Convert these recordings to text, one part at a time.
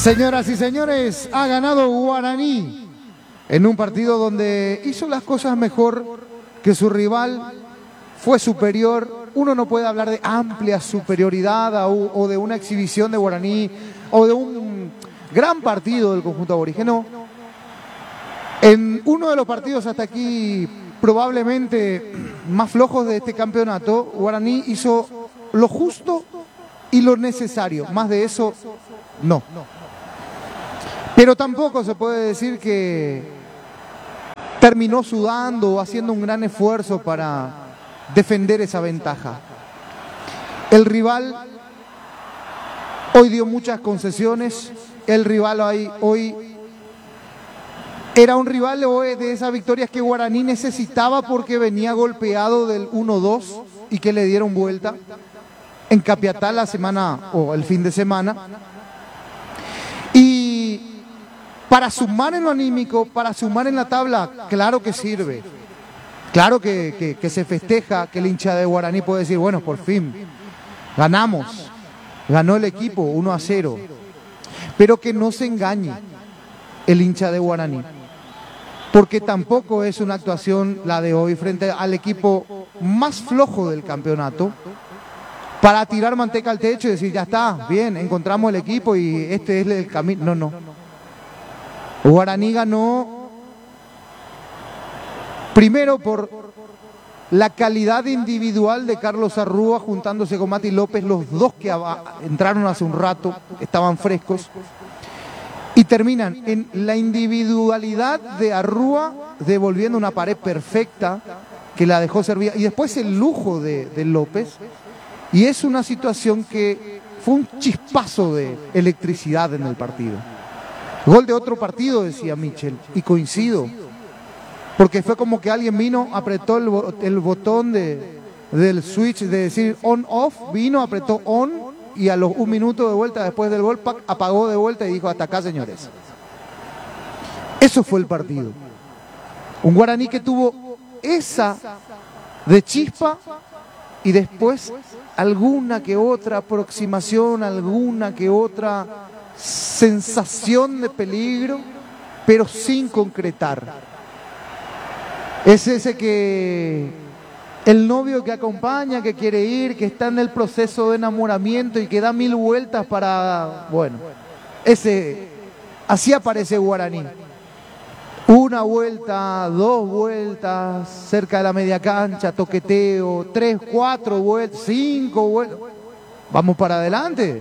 Señoras y señores, ha ganado Guaraní en un partido donde hizo las cosas mejor que su rival, fue superior. Uno no puede hablar de amplia superioridad o de una exhibición de Guaraní o de un gran partido del conjunto aborígeno. En uno de los partidos hasta aquí probablemente más flojos de este campeonato, Guaraní hizo lo justo y lo necesario. Más de eso, no. Pero tampoco se puede decir que terminó sudando o haciendo un gran esfuerzo para defender esa ventaja. El rival hoy dio muchas concesiones. El rival hoy era un rival de esas victorias que Guaraní necesitaba porque venía golpeado del 1-2 y que le dieron vuelta en Capiatá la semana o el fin de semana. Y para sumar en lo anímico, para sumar en la tabla, claro que sirve. Claro que se festeja, que el hincha de Guaraní puede decir, bueno, por fin, ganamos. Ganó el equipo 1-0. Pero que no se engañe el hincha de Guaraní. Porque tampoco es una actuación la de hoy frente al equipo más flojo del campeonato para tirar manteca al techo y decir, ya está, bien, encontramos el equipo y este es el camino. No. Guaraní ganó primero por la calidad individual de Carlos Arrúa juntándose con Mati López, los dos que entraron hace un rato, estaban frescos, y terminan en la individualidad de Arrúa devolviendo una pared perfecta que la dejó servida, y después el lujo de López, y es una situación que fue un chispazo de electricidad en el partido. Gol de otro partido, decía Michel, y coincido, porque fue como que alguien vino, apretó el botón del switch de decir on-off, vino, apretó on, y a los 1 minuto de vuelta después del gol, apagó de vuelta y dijo, hasta acá, señores. Eso fue el partido. Un Guaraní que tuvo esa de chispa y después alguna que otra aproximación, alguna que otra sensación de peligro, pero sin concretar. Es ese que el novio que acompaña, que quiere ir, que está en el proceso de enamoramiento y que da 1000 vueltas para... Bueno, así aparece Guaraní. 1 vuelta, 2 vueltas, cerca de la media cancha, toqueteo, 3, 4 vueltas, 5 vueltas. Vamos para adelante.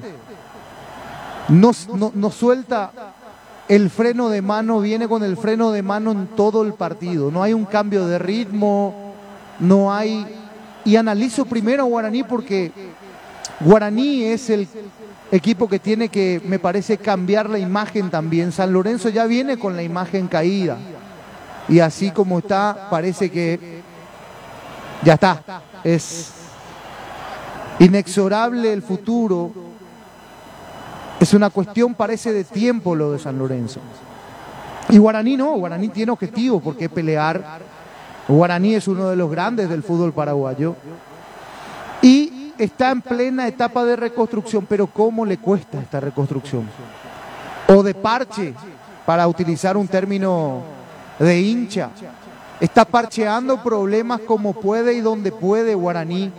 No suelta el freno de mano, viene con el freno de mano en todo el partido. No hay un cambio de ritmo, no hay... Y analizo primero a Guaraní porque Guaraní es el equipo que tiene que, me parece, cambiar la imagen también. San Lorenzo ya viene con la imagen caída. Y así como está, parece que ya está. Es inexorable el futuro. Es una cuestión, parece, de tiempo lo de San Lorenzo. Y Guaraní no, Guaraní tiene objetivo porque pelear. Guaraní es uno de los grandes del fútbol paraguayo. Y está en plena etapa de reconstrucción, pero ¿cómo le cuesta esta reconstrucción? O de parche, para utilizar un término de hincha. Está parcheando problemas como puede y donde puede Guaraní.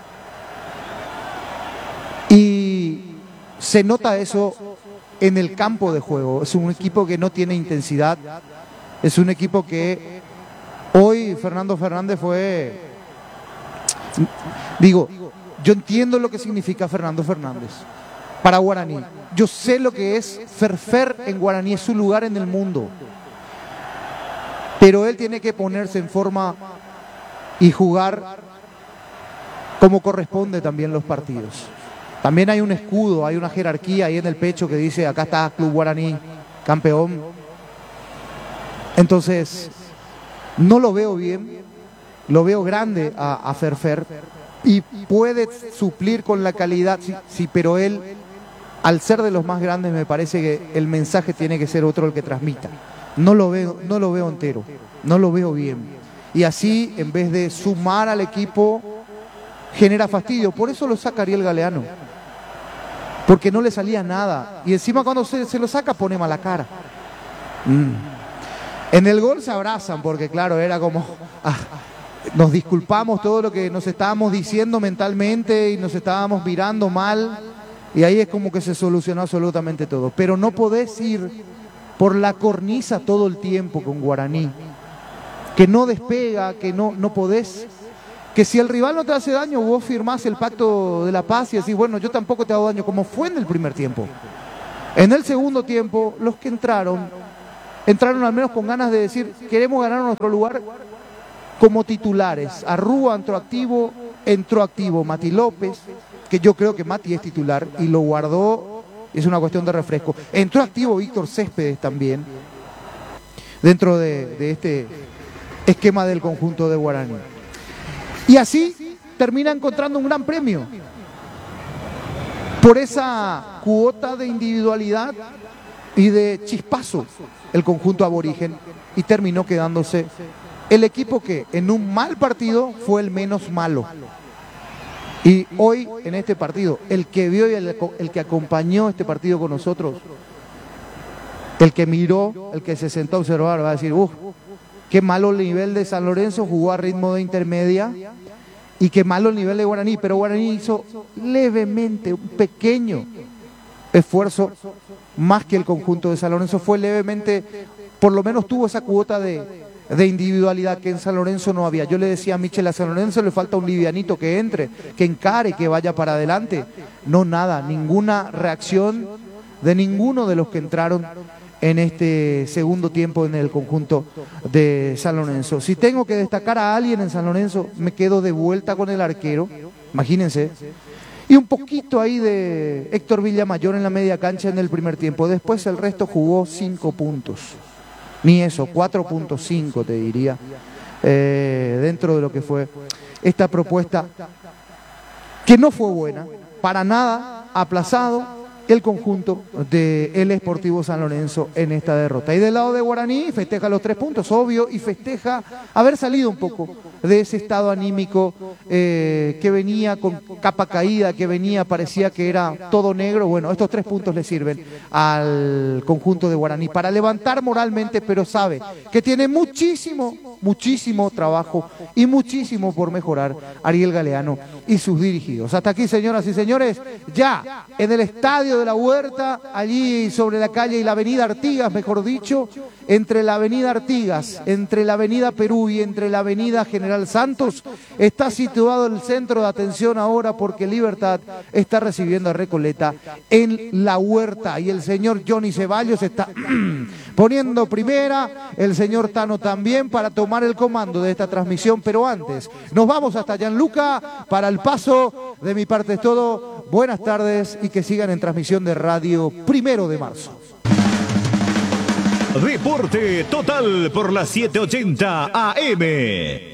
Y se nota eso en el campo de juego. Es un equipo que no tiene intensidad. Es un equipo que hoy Fernando Fernández fue... Digo, yo entiendo lo que significa Fernando Fernández para Guaraní. Yo sé lo que es Ferfer en Guaraní, es su lugar en el mundo. Pero él tiene que ponerse en forma y jugar como corresponde también los partidos. También hay un escudo, hay una jerarquía ahí en el pecho que dice, acá está Club Guaraní, campeón. Entonces, no lo veo bien, lo veo grande a Ferfer y puede suplir con la calidad, sí, pero él, al ser de los más grandes, me parece que el mensaje tiene que ser otro el que transmita. No lo veo entero, no lo veo bien. Y así, en vez de sumar al equipo, genera fastidio. Por eso lo saca Ariel Galeano. porque no le salía nada. Y encima cuando se lo saca pone mala cara. En el gol se abrazan porque claro, era como... nos disculpamos todo lo que nos estábamos diciendo mentalmente y nos estábamos mirando mal. Y ahí es como que se solucionó absolutamente todo. Pero no podés ir por la cornisa todo el tiempo con Guaraní. Que no despega, que no podés... Que si el rival no te hace daño, vos firmás el pacto de la paz y decís, bueno, yo tampoco te hago daño, como fue en el primer tiempo. En el segundo tiempo, los que entraron al menos con ganas de decir, queremos ganar nuestro lugar como titulares. Arrúa entró activo Mati López, que yo creo que Mati es titular y lo guardó, es una cuestión de refresco. Entró activo Víctor Céspedes también, dentro de este esquema del conjunto de Guaraní. Y así termina encontrando un gran premio por esa cuota de individualidad y de chispazo el conjunto aborigen, y terminó quedándose el equipo que en un mal partido fue el menos malo. Y hoy en este partido, el que vio y el que acompañó este partido con nosotros, el que miró, el que se sentó a observar, va a decir, qué malo el nivel de San Lorenzo, jugó a ritmo de intermedia, y qué malo el nivel de Guaraní, pero Guaraní hizo levemente, un pequeño esfuerzo, más que el conjunto de San Lorenzo, fue levemente, por lo menos tuvo esa cuota de individualidad que en San Lorenzo no había. Yo le decía a Michel, a San Lorenzo le falta un livianito que entre, que encare, que vaya para adelante. No, nada, ninguna reacción de ninguno de los que entraron en este segundo tiempo en el conjunto de San Lorenzo. Si tengo que destacar a alguien en San Lorenzo, me quedo de vuelta con el arquero, imagínense, y un poquito ahí de Héctor Villamayor en la media cancha en el primer tiempo. Después el resto jugó 5 puntos, ni eso, 4.5 te diría, dentro de lo que fue esta propuesta, que no fue buena, para nada, aplazado el conjunto del Sportivo San Lorenzo en esta derrota. Y del lado de Guaraní festeja los 3 puntos, obvio, y festeja haber salido un poco de ese estado anímico que venía con capa caída, que venía, parecía que era todo negro. Bueno, estos 3 puntos le sirven al conjunto de Guaraní para levantar moralmente, pero sabe que tiene muchísimo trabajo y muchísimo por mejorar Ariel Galeano y sus dirigidos. Hasta aquí, señoras y señores, ya en el estadio de la Huerta, allí sobre la calle y la avenida Artigas, mejor dicho, entre la avenida Artigas, entre la avenida Perú y entre la avenida General Santos, está situado el centro de atención ahora, porque Libertad está recibiendo a Recoleta en la Huerta, y el señor Johnny Ceballos está poniendo primera, el señor Tano también, para tomar el comando de esta transmisión. Pero antes, nos vamos hasta Gianluca para el paso. De mi parte es todo. Buenas tardes y que sigan en transmisión de Radio 1 de Marzo. Deporte Total por la 780 AM.